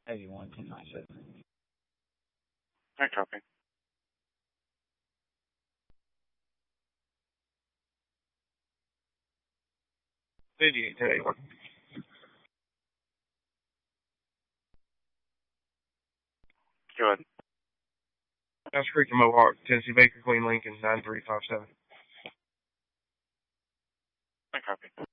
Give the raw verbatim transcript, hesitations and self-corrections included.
eighty-one, ten ninety-seven. I copy. fifty-eight, ten eighty-one. Go ahead. That's Creek and Mohawk, Tennessee Baker, Queen Lincoln, nine three five seven. I copy.